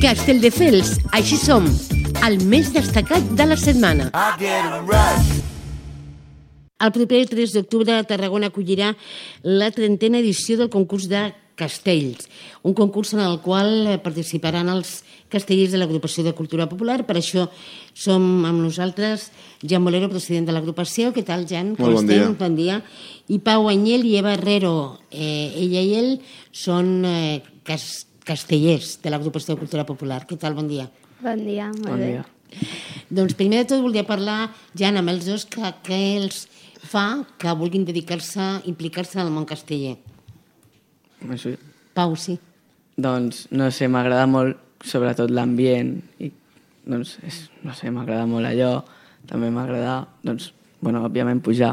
Castelldefels, així som, el més destacat de la setmana. El proper 3 d'octubre Tarragona acollirà la 30a edició del concurs de castells, un concurs en el qual participaran els castellers de l'Agrupació de Cultura Popular. Per això som amb nosaltres Jan Bolero, president de l'agrupació. Què tal, Jan? Molt bon dia. Bon dia. I Pau Anyel i Eva Herrero. Ella i ell són castellers de l'Agrupació de Cultura Popular. Què tal? Bon dia. Bon dia, molt bé. Doncs primer de tot voldria parlar, Jan, amb els dos, què els fa que vulguin dedicar-se, implicar-se en el món casteller. Sí. Pau, sí. Doncs, no sé, m'agrada molt, sobretot l'ambient, i, doncs, no sé, m'agrada molt allò. També m'agrada, doncs, bueno, òbviament pujar.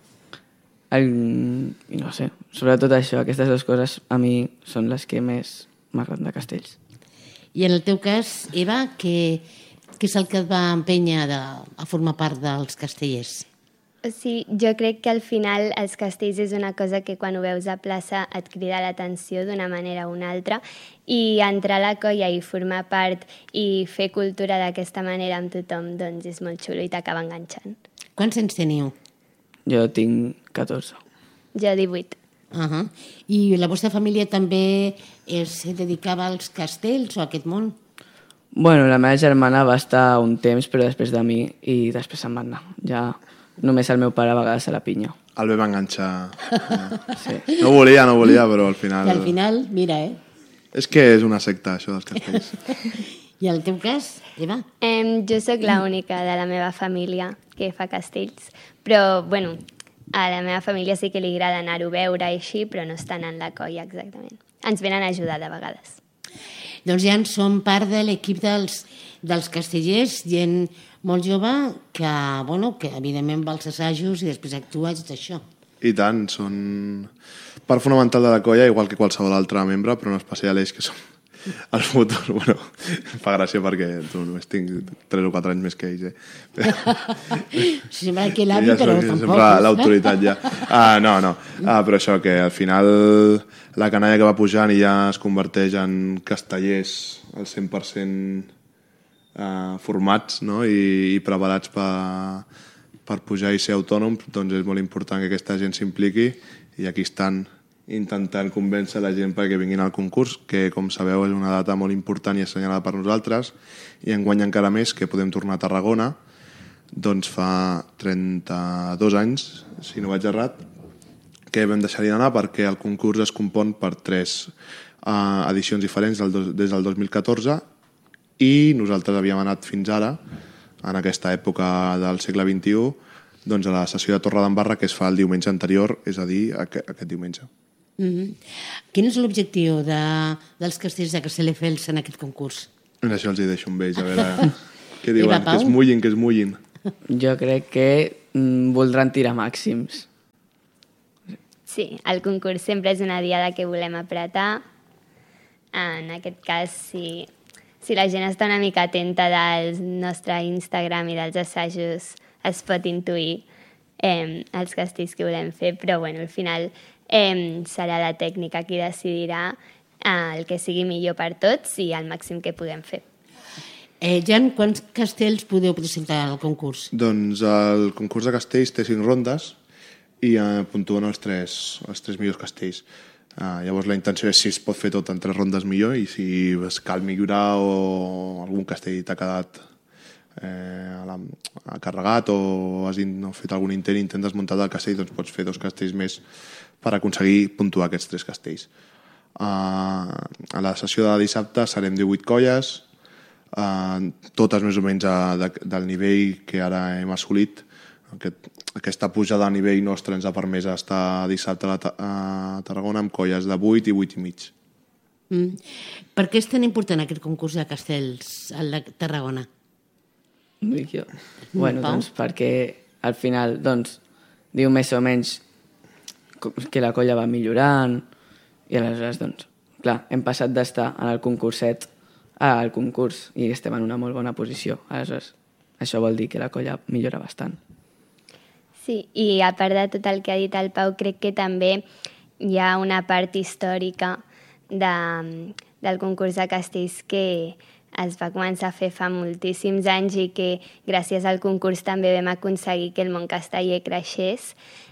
I no sé, sobretot això, aquestes dues coses a mi són les que més m'agraden de castells. I en el teu cas, Eva, què és el que et va empènyer a formar part dels castellers? Sí, jo crec que al final els castells és una cosa que quan ho veus a plaça et crida l'atenció d'una manera o una altra, i entrar a la colla i formar part i fer cultura d'aquesta manera amb tothom, doncs és molt xulo i t'acaba enganxant. Quants anys teniu? Jo tinc 14. Jo 18. I la vostra família també es dedicava als castells o a aquest món? Bueno, la meva germana va estar un temps, però després de mi, i després se'n va anar. Ja només el meu pare a vegades se la pinya. El vam enganxar. Sí. No volia, però al final... I al final, mira, És que és una secta, això dels castells. I el teu cas, Eva? Jo sóc l'única de la meva família que fa castells, però, bueno, a la meva família sí que li agrada anar-ho a veure i així, però no estan en la colla exactament. Ens venen a ajudar de vegades. Doncs ja en som part de l'equip dels castellers, gent molt jove que, bueno, que evidentment va als assajos i després actua i tot això. I tant, són part fonamental de la colla, igual que qualsevol altre membre, però en especial ells que són el futur. Bueno, em fa gràcia perquè només tinc 3 o 4 anys més que ells, Sembla que l'avi, però tampoc. Sempre l'autoritat ja. No. Però això, que al final la canalla que va pujant i ja es converteix en castellers al 100% formats, no? I preparats per pujar i ser autònoms, doncs és molt important que aquesta gent s'impliqui, i aquí estan intentant convèncer la gent perquè vinguin al concurs, que, com sabeu, és una data molt important i assenyalada per nosaltres, i enguany encara més, que podem tornar a Tarragona. Doncs fa 32 anys, si no vaig errat, que vam deixar-hi d'anar perquè el concurs es compon per 3 edicions diferents des del 2014, i nosaltres havíem anat fins ara, en aquesta època del segle XXI, doncs a la sessió de Torredembarra, que es fa el diumenge anterior, és a dir, aquest diumenge. Quin és l'objectiu dels castells de Castelldefels en aquest concurs? Això els hi deixo amb ells, a veure què diuen, que es mullin. Jo crec que voldran tirar màxims. Sí, el concurs sempre és una diada que volem apretar. En aquest cas, si la gent està una mica atenta del nostre Instagram i dels assajos, es pot intuir els castells que volem fer, però bueno, al final serà la tècnica qui decidirà el que sigui millor per tots i el màxim que podem fer. Jan, quants castells podeu presentar al concurs? Doncs el concurs de castells té 5 rondes i puntuen els 3 millors castells. Llavors la intenció és, si es pot fer tot en 3 rondes, millor, i si cal millorar o algun castell t'ha quedat carregat o has fet algun intent desmuntar del castell, doncs pots fer 2 castells més per aconseguir puntuar aquests 3 castells. A la sessió de dissabte serem 18 colles, totes més o menys del nivell que ara hem assolit. Aquesta pujada a nivell nostre ens ha permès estar dissabte a Tarragona amb colles de 8 i 8 i mig. Per què és tan important aquest concurs de castells a Tarragona? Dic jo. Bueno, doncs perquè al final, doncs, diu més o menys que la colla va millorant, i aleshores, doncs, clar, hem passat d'estar en el concurset al concurs i estem en una molt bona posició. Aleshores, això vol dir que la colla millora bastant. Sí, i a part de tot el que ha dit el Pau, crec que també hi ha una part històrica del concurs de castells que es va començar a fer fa moltíssims anys i que gràcies al concurs també vam aconseguir que el món casteller creixés.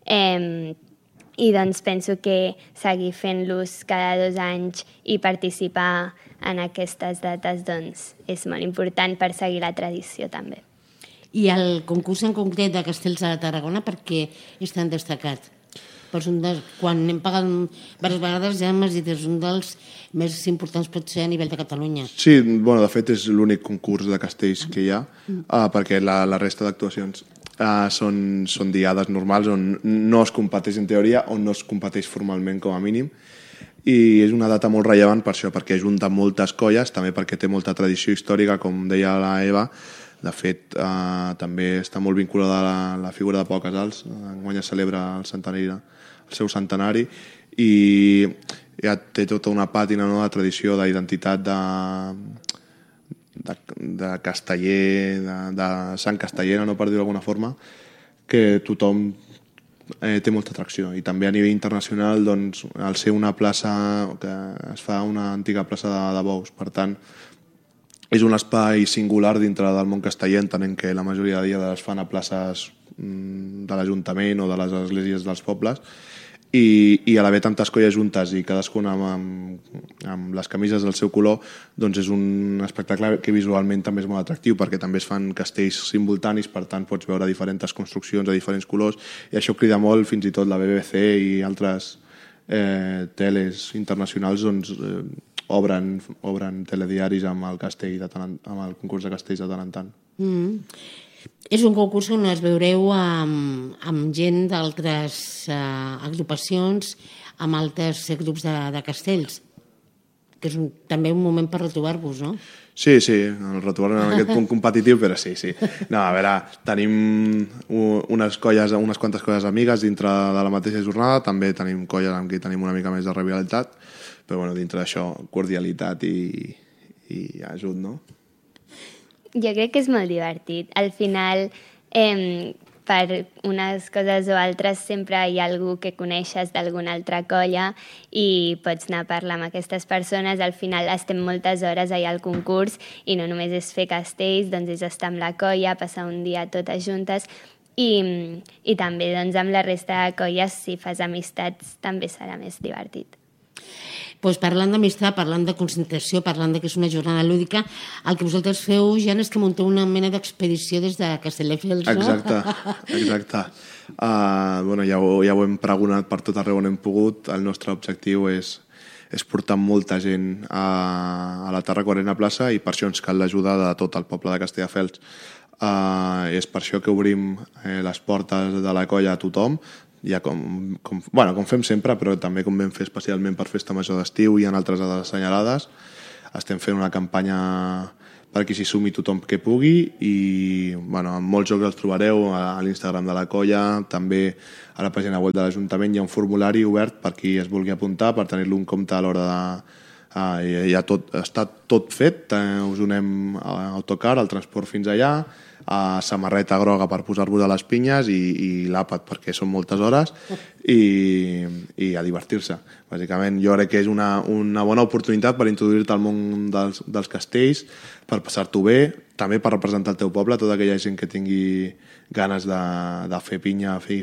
I doncs penso que seguir fent-los cada 2 anys i participar en aquestes dates doncs, és molt important per seguir la tradició també. I el concurs en concret de Castells de Tarragona, per què és tan destacat? Quan anem pagant diverses vegades ja m'has dit, és un dels més importants potser a nivell de Catalunya. Sí, bueno, de fet és l'únic concurs de castells que hi ha, perquè la resta d'actuacions són diades normals on no es competeix en teoria o no es competeix formalment com a mínim, i és una data molt rellevant per això, perquè junta moltes colles, també perquè té molta tradició històrica, com deia la Eva. De fet, també està molt vinculada a la figura de Pau Casals. Enguany es celebra el seu centenari i ja té tota una pàtina, no?, de tradició, d'identitat de casteller, de sang castellera, no, per dir-ho d'alguna forma, que tothom té molta atracció. I també a nivell internacional, doncs, al ser una plaça que es fa una antiga plaça de bous, per tant, és un espai singular dintre del món casteller, entenent que la majoria de dies es fan a places de l'Ajuntament o de les esglésies dels pobles, i a l'haver tantes colles juntes i cadascuna amb les camises del seu color, doncs és un espectacle que visualment també és molt atractiu, perquè també es fan castells simultanis, per tant pots veure diferents construccions de diferents colors, i això crida molt. Fins i tot la BBC i altres teles internacionals doncs, obren telediaris amb el castell amb el concurs de castells de tant en tant. És un concurs on es veureu amb gent d'altres agrupacions, amb altres grups de castells, que és també un moment per retrobar-vos, no? Sí, el retrobar en aquest punt competitiu, però sí. No, a veure, tenim unes quantes colles amigues dintre de la mateixa jornada, també tenim colles amb qui tenim una mica més de rivalitat, però bueno, dintre d'això, cordialitat i ajut, no? Jo crec que és molt divertit. Al final, per unes coses o altres, sempre hi ha algú que coneixes d'alguna altra colla i pots anar a parlar amb aquestes persones. Al final estem moltes hores allà al concurs i no només és fer castells, doncs és estar amb la colla, passar un dia totes juntes i també doncs, amb la resta de colles, si fas amistats, també serà més divertit. Pues parlant d'amistat, parlant de concentració, parlant que és una jornada lúdica, el que vosaltres feu, Jan, és que munteu una mena d'expedició des de Castelldefels, no? Exacte. Bueno, ja ho hem pregonat per tot arreu on hem pogut. El nostre objectiu és portar molta gent a la Tarraconena plaça i per això ens cal l'ajuda de tot el poble de Castelldefels. És per això que obrim les portes de la colla a tothom, ja com fem sempre, però també com vam fer especialment per Festa Major d'estiu i en altres assenyalades. Estem fent una campanya perquè s'hi sumi tothom que pugui i en molts jocs els trobareu a l'Instagram de la colla, també a la pàgina web de l'Ajuntament hi ha un formulari obert per qui es vulgui apuntar, per tenir-lo en compte a l'hora de... està tot fet, us donem autocar, el transport fins allà, samarreta groga per posar-vos a les pinyes i l'àpat perquè són moltes hores i a divertir-se. Bàsicament jo crec que és una bona oportunitat per introduir-te al món dels castells, per passar-t'ho bé, també per representar el teu poble, tota aquella gent que tingui ganes de fer pinya i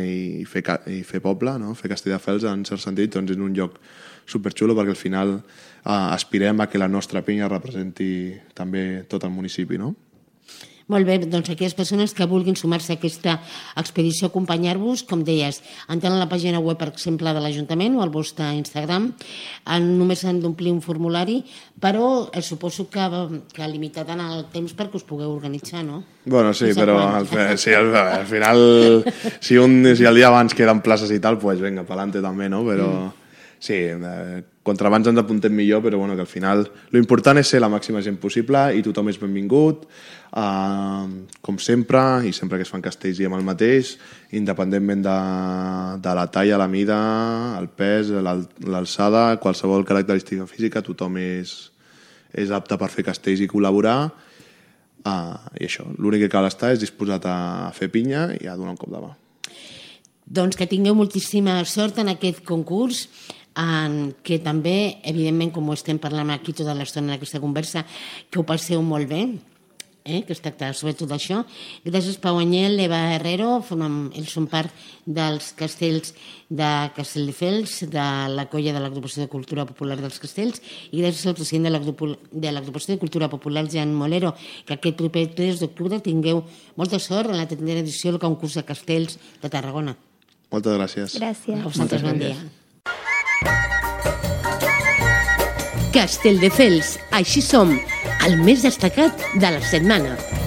fer poble, no? Fer Castelldefels en cert sentit, doncs és un lloc superxulo perquè al final aspirem a que la nostra pinya representi també tot el municipi, no? Molt bé, doncs aquelles persones que vulguin sumar-se a aquesta expedició, acompanyar-vos, com deies, entren a la pàgina web, per exemple, de l'Ajuntament o al vostre Instagram, només s'han d'omplir un formulari, però suposo que limitat en el temps perquè us pugueu organitzar, no? Bueno, sí, però al final, si el dia abans queden places i tal, doncs vinga, pa'lante també, no? Però sí, contra abans ens apuntem millor, però bueno, que al final l'important és ser la màxima gent possible i tothom és benvingut, com sempre, i sempre que es fan castells diem el mateix, independentment de la talla, la mida, el pes, l'alçada, qualsevol característica física, tothom és apte per fer castells i col·laborar, i això, l'únic que cal estar és disposat a fer pinya i a donar un cop de mà. Doncs que tingueu moltíssima sort en aquest concurs. que també, evidentment, com ho estem parlant aquí tota l'estona en aquesta conversa, que ho passeu molt bé, que es tracta sobretot d'això. Gràcies Pau Anyel, Eva Herrero, ells són part dels castells de Castelldefels, de la colla de l'Agrupació de Cultura Popular dels Castells, i gràcies al president de l'Agrupació de Cultura Popular, Jan Molero, que aquest proper 3 d'octubre tingueu molta sort en la 30a edició del concurs de castells de Tarragona. Moltes gràcies. Gràcies. A vosaltres, bon dia. Castelldefels, així som, el més destacat de la setmana.